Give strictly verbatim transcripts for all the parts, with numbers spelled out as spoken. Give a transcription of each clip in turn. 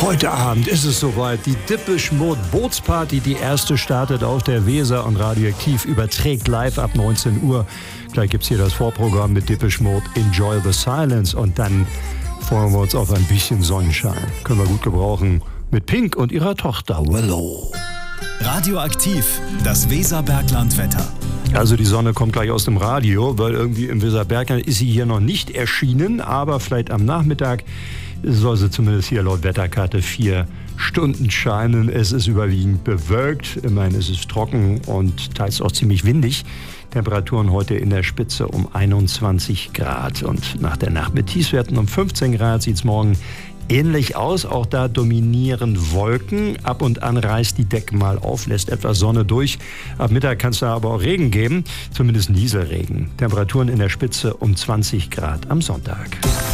Heute Abend ist es soweit. Die Depeche Mode Bootsparty, die erste, startet auf der Weser und Radioaktiv überträgt live ab neunzehn Uhr. Gleich gibt es hier das Vorprogramm mit Depeche Mode Enjoy the Silence und dann freuen wir uns auf ein bisschen Sonnenschein. Können wir gut gebrauchen mit Pink und ihrer Tochter Willow. Radioaktiv, das Weserberglandwetter. Also die Sonne kommt gleich aus dem Radio, weil irgendwie im Weserbergland ist sie hier noch nicht erschienen, aber vielleicht am Nachmittag soll sie zumindest hier laut Wetterkarte vier Stunden scheinen. Es ist überwiegend bewölkt, immerhin ist es trocken und teils auch ziemlich windig. Temperaturen heute in der Spitze um einundzwanzig Grad und nach der Nacht mit Tiefstwerten um fünfzehn Grad sieht es morgen ähnlich aus. Auch da dominieren Wolken. Ab und an reißt die Decke mal auf, lässt etwas Sonne durch. Ab Mittag kann es da aber auch Regen geben, zumindest Nieselregen. Temperaturen in der Spitze um zwanzig Grad am Sonntag.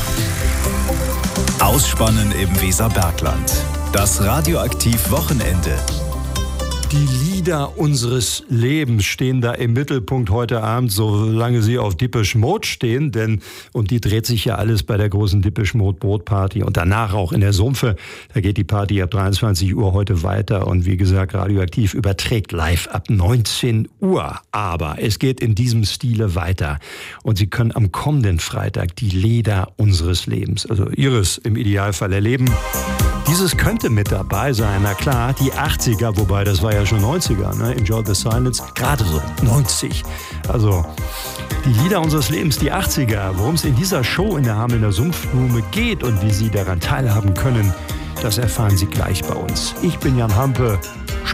Ausspannen im Weserbergland. Das Radioaktiv-Wochenende. Die Lieder unseres Lebens stehen da im Mittelpunkt heute Abend, solange sie auf Depeche Mode stehen, denn um die dreht sich ja alles bei der großen Depeche Mode Bootparty und danach auch in der Sumpfe. Da geht die Party ab dreiundzwanzig Uhr heute weiter und wie gesagt, Radioaktiv überträgt live ab neunzehn Uhr. Aber es geht in diesem Stile weiter und Sie können am kommenden Freitag die Lieder unseres Lebens, also Ihres im Idealfall erleben. Dieses könnte mit dabei sein, na klar, die achtziger, wobei das war ja schon neunziger, ne? Enjoy the Silence, gerade so, neunzig. Also die Lieder unseres Lebens, die achtziger, worum es in dieser Show in der Hamelner Sumpfblume geht und wie Sie daran teilhaben können, das erfahren Sie gleich bei uns. Ich bin Jan Hampe